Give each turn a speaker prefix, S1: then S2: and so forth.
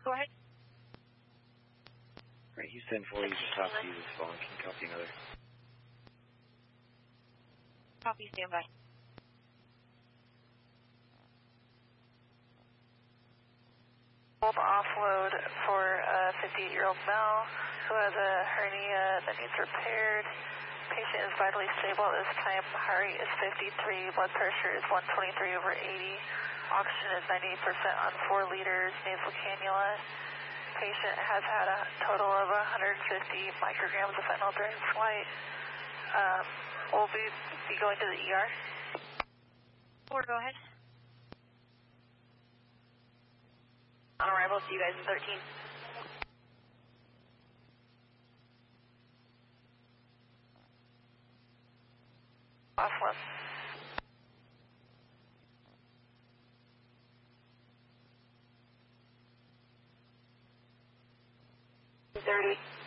S1: Go ahead.
S2: Right, Houston 4, you just talked to you this phone. Can you copy another?
S1: Copy, standby.
S3: Offload for a 58-year-old male who has a hernia that needs repaired. Patient is vitally stable at this time. Heart rate is 53. Blood pressure is 123/80. Oxygen is 98% on 4 liters. Nasal cannula. Patient has had a total of 150 micrograms of fentanyl during flight. We'll be going to the ER.
S1: Or go ahead.
S3: On arrival, see you guys in 13. Off one. 30.